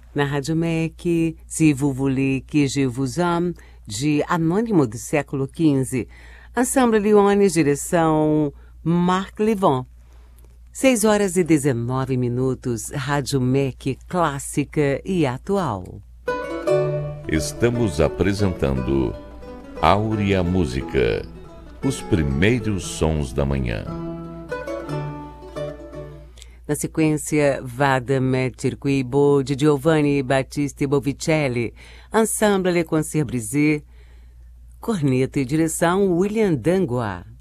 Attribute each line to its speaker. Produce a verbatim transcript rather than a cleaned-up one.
Speaker 1: Na Rádio M E C, Si vous voulez que je vous aime, de Anônimo do século quinze. Ensemble Lyonnes, direção Marc Levon. seis horas e dezenove minutos, Rádio M E C clássica e atual.
Speaker 2: Estamos apresentando Áurea Música, os primeiros sons da manhã.
Speaker 1: Na sequência, Vada me circuit beau de Giovanni Battista Bovicelli, Ensemble Le Concert Brisé, corneta e direção William Dangois.